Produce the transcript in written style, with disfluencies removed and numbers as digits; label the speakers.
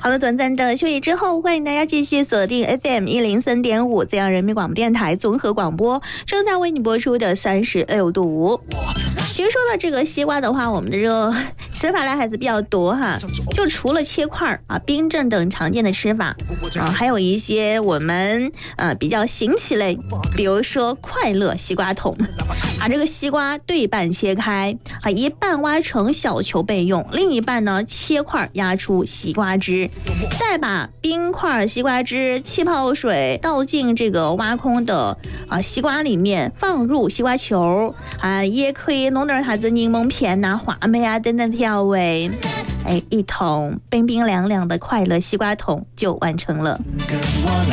Speaker 1: 好了，短暂的休息之后，欢迎大家继续锁定 FM103.5 这样人民广播电台综合广播，正在为你播出的36度。其实说到这个西瓜的话，我们的这个吃法呢还是比较多哈，就除了切块啊、冰镇等常见的吃法还有一些我们比较新奇类，比如说快乐西瓜桶，把这个西瓜对半切开啊，一半挖成小球备用，另一半呢切块压出西瓜汁，再把冰块西瓜汁、气泡水倒进这个挖空的西瓜里面，放入西瓜球也可以弄点啥子柠檬片话梅等等调味，一桶冰冰凉凉的快乐西瓜桶就完成了。